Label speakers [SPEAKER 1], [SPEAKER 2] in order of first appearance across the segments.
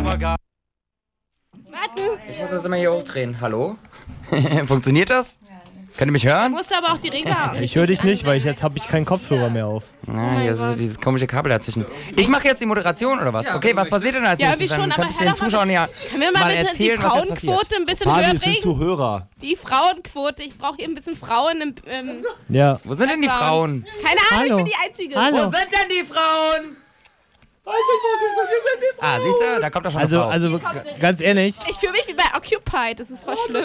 [SPEAKER 1] Ich muss das immer hier hochdrehen. Hallo? Funktioniert das? Könnt ihr mich hören?
[SPEAKER 2] Du musst aber auch die Regler.
[SPEAKER 3] Ich höre dich nicht, weil jetzt habe ich keinen Kopfhörer mehr auf.
[SPEAKER 1] Hier ist so dieses komische Kabel dazwischen. Ich mache jetzt die Moderation oder was? Okay, was passiert denn als nächstes?
[SPEAKER 2] Schon,
[SPEAKER 1] Dann
[SPEAKER 2] aber
[SPEAKER 1] könnte ich den Zuschauern ja
[SPEAKER 2] können wir mal bitte
[SPEAKER 1] erzählen,
[SPEAKER 2] die
[SPEAKER 1] was jetzt passiert.
[SPEAKER 2] Frauenquote ein bisschen
[SPEAKER 4] Fabi,
[SPEAKER 2] höher
[SPEAKER 4] es sind
[SPEAKER 2] bringen?
[SPEAKER 4] Zuhörer.
[SPEAKER 2] Die Frauenquote. Ich brauche hier ein bisschen Frauen im
[SPEAKER 3] Ja.
[SPEAKER 1] Wo sind denn die Frauen?
[SPEAKER 2] Keine Ahnung,
[SPEAKER 3] Hallo.
[SPEAKER 2] ich bin die Einzige.
[SPEAKER 3] Hallo.
[SPEAKER 1] Wo sind denn die Frauen? Siehst du, da kommt doch schon eine Frau.
[SPEAKER 3] Also ganz ehrlich,
[SPEAKER 2] Ich fühle mich wie bei Occupied. Das ist voll schlimm.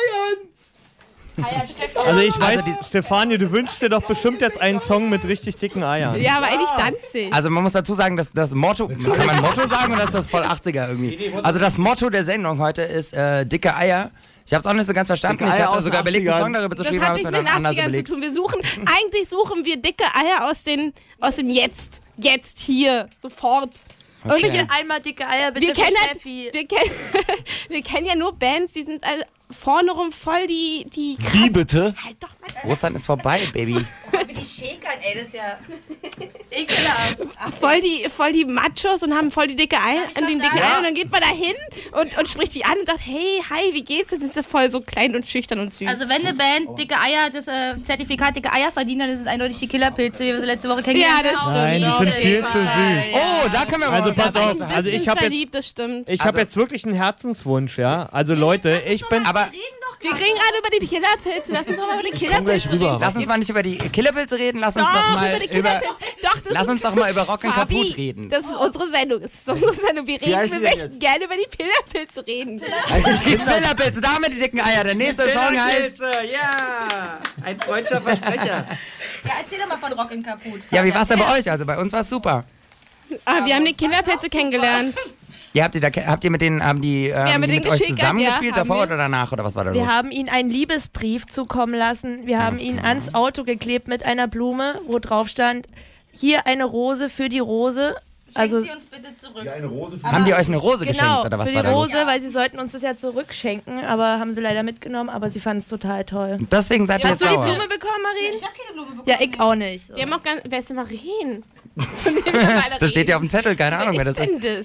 [SPEAKER 3] also ich weiß, Stefanie, du wünschst dir doch bestimmt jetzt einen Song mit richtig dicken Eiern.
[SPEAKER 2] Ja, aber eigentlich Danzig.
[SPEAKER 1] Also man muss dazu sagen, dass das Motto, kann man Motto sagen oder ist das voll 80er irgendwie? Also das Motto der Sendung heute ist dicke Eier. Ich hab's auch nicht so ganz verstanden. Ich hatte sogar überlegt, einen Song darüber zu
[SPEAKER 2] Das
[SPEAKER 1] schreiben,
[SPEAKER 2] hat
[SPEAKER 1] aber es
[SPEAKER 2] nichts
[SPEAKER 1] mir
[SPEAKER 2] mit
[SPEAKER 1] dann
[SPEAKER 2] den
[SPEAKER 1] anders
[SPEAKER 2] 80ern zu
[SPEAKER 1] überlegt.
[SPEAKER 2] tun. Eigentlich suchen wir dicke Eier aus dem Jetzt. Jetzt, hier, sofort.
[SPEAKER 1] Okay.
[SPEAKER 2] Irgendwelche
[SPEAKER 5] Einmal dicke Eier, bitte
[SPEAKER 2] Wir kennen,
[SPEAKER 5] für
[SPEAKER 2] halt,
[SPEAKER 5] Steffi.
[SPEAKER 2] wir kennen ja nur Bands, die sind vorne rum voll die
[SPEAKER 4] Wie
[SPEAKER 2] krassen.
[SPEAKER 4] bitte?
[SPEAKER 2] Halt doch mal.
[SPEAKER 1] Ostern ist vorbei, Baby.
[SPEAKER 5] Wie die schäkern, ey, das ist ja ekelhaft.
[SPEAKER 2] Voll die Machos und haben voll die dicke Eier und den dicken
[SPEAKER 5] sagen?
[SPEAKER 2] Eier und dann geht man da hin und spricht die an und sagt, hey, hi, wie geht's? Und dann sind sie voll so klein und schüchtern und süß.
[SPEAKER 6] Also wenn eine Band dicke Eier, das Zertifikat dicke Eier verdient, dann ist es eindeutig die Killerpilze, wie wir sie letzte Woche kennengelernt
[SPEAKER 2] Ja, das
[SPEAKER 6] haben.
[SPEAKER 2] stimmt.
[SPEAKER 3] Nein, die sind viel zu süß.
[SPEAKER 1] Oh, da können wir mal
[SPEAKER 3] Also
[SPEAKER 1] was
[SPEAKER 3] pass
[SPEAKER 1] sagen.
[SPEAKER 3] auf,
[SPEAKER 2] ein
[SPEAKER 3] also
[SPEAKER 2] bisschen
[SPEAKER 3] ich habe
[SPEAKER 2] verliebt, das stimmt.
[SPEAKER 3] jetzt wirklich einen Herzenswunsch, ja. Also Leute, ich bin
[SPEAKER 1] Aber
[SPEAKER 2] Wir reden gerade über die Killerpilze. Lass uns doch mal über die
[SPEAKER 4] komm gleich
[SPEAKER 2] Killerpilze
[SPEAKER 4] rüber.
[SPEAKER 2] reden.
[SPEAKER 1] lass uns mal nicht über die Killerpilze reden, lass uns
[SPEAKER 2] Doch,
[SPEAKER 1] doch mal
[SPEAKER 2] über die Killerpilze. Doch, das
[SPEAKER 1] lass
[SPEAKER 2] ist
[SPEAKER 1] uns doch mal über Rock and
[SPEAKER 2] Fabi,
[SPEAKER 1] Kaputt reden.
[SPEAKER 2] Das ist unsere Sendung. Das ist unsere Sendung. Wir
[SPEAKER 4] heißen die
[SPEAKER 2] möchten
[SPEAKER 4] jetzt?
[SPEAKER 2] gerne über die Killerpilze reden.
[SPEAKER 1] Die Killerpilze, da haben wir die dicken Eier. Der nächste Song heißt...
[SPEAKER 7] Ja, ein freudscher Versprecher.
[SPEAKER 6] Ja, erzähl doch mal von Rock'n Kaputt.
[SPEAKER 1] Ja, wie war's denn bei euch? Also bei uns war's super.
[SPEAKER 2] Wir haben die Killerpilze kennengelernt.
[SPEAKER 1] Ja, habt ihr mit denen, haben die,
[SPEAKER 2] mit
[SPEAKER 1] die
[SPEAKER 2] denen
[SPEAKER 1] mit euch
[SPEAKER 2] geschickert,
[SPEAKER 1] zusammengespielt,
[SPEAKER 2] ja, haben
[SPEAKER 1] davor
[SPEAKER 2] wir.
[SPEAKER 1] oder danach? Oder was war da los?
[SPEAKER 5] Wir haben ihn einen Liebesbrief zukommen lassen. Wir haben ihn ans Auto geklebt mit einer Blume, wo drauf stand, hier eine Rose für die Rose. Also
[SPEAKER 6] Schenkt sie uns bitte zurück.
[SPEAKER 4] Eine Rose für
[SPEAKER 1] Haben die euch eine Rose
[SPEAKER 5] genau,
[SPEAKER 1] geschenkt oder was
[SPEAKER 5] für
[SPEAKER 1] war
[SPEAKER 5] die
[SPEAKER 1] da los?
[SPEAKER 5] Rose, weil sie sollten uns das ja zurückschenken, aber haben sie leider mitgenommen, aber sie fanden es total toll.
[SPEAKER 1] Deswegen seid ihr
[SPEAKER 2] Hast
[SPEAKER 1] jetzt
[SPEAKER 2] du die
[SPEAKER 1] sauer.
[SPEAKER 2] Blume bekommen, Marien?
[SPEAKER 6] Ich hab keine Blume bekommen.
[SPEAKER 5] Ja, ich auch nicht. So.
[SPEAKER 2] Die haben auch gar wer ist denn Marien?
[SPEAKER 1] Das steht ja auf dem Zettel, keine Ahnung, wer das ist.
[SPEAKER 2] denn das?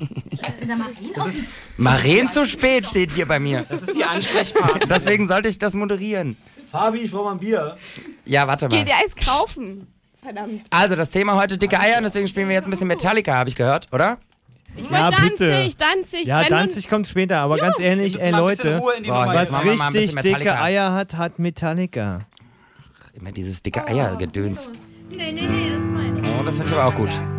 [SPEAKER 1] Maren zu spät steht hier bei mir.
[SPEAKER 7] Das ist die Ansprechpartner.
[SPEAKER 1] Deswegen sollte ich das moderieren.
[SPEAKER 4] Fabi, ich brauch mal ein Bier.
[SPEAKER 1] Ja, warte
[SPEAKER 2] Geh
[SPEAKER 1] mal.
[SPEAKER 2] dir Eis kaufen. Verdammt.
[SPEAKER 1] Also, das Thema heute dicke Eier und deswegen spielen wir jetzt ein bisschen Metallica, habe ich gehört, oder?
[SPEAKER 2] Ich
[SPEAKER 3] Ja,
[SPEAKER 2] wollte
[SPEAKER 3] bitte.
[SPEAKER 2] Danzig.
[SPEAKER 3] Ja,
[SPEAKER 2] Wenn du-
[SPEAKER 3] Danzig kommt später, aber ganz ehrlich,
[SPEAKER 7] Müssen mal ein bisschen
[SPEAKER 3] Leute,
[SPEAKER 7] Ruhe in die
[SPEAKER 1] So,
[SPEAKER 7] Nummer
[SPEAKER 1] jetzt
[SPEAKER 3] was
[SPEAKER 7] jetzt.
[SPEAKER 1] machen wir mal ein
[SPEAKER 3] richtig
[SPEAKER 1] bisschen
[SPEAKER 3] dicke
[SPEAKER 1] Metallica.
[SPEAKER 3] Eier hat Metallica.
[SPEAKER 1] Immer dieses dicke Eier-Gedöns.
[SPEAKER 5] Nee, das ist meine.
[SPEAKER 1] Oh, das finde ich aber auch gut.